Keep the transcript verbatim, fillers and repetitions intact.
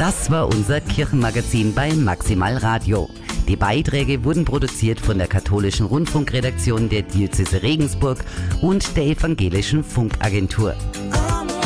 Das war unser Kirchenmagazin bei Maximal Radio. Die Beiträge wurden produziert von der katholischen Rundfunkredaktion der Diözese Regensburg und der evangelischen Funkagentur.